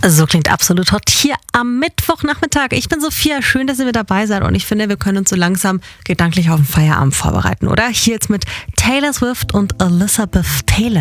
So klingt absolut hot hier am Mittwochnachmittag. Ich bin Sophia, schön, dass ihr mit dabei seid und ich finde, wir können uns so langsam gedanklich auf den Feierabend vorbereiten, oder? Hier jetzt mit Taylor Swift und Elizabeth Taylor.